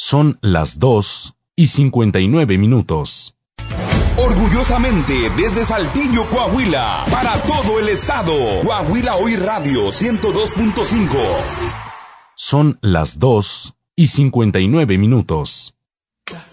Son las 2:59. Orgullosamente desde Saltillo, Coahuila, para todo el estado, Coahuila Hoy Radio 102.5. Son las 2:59.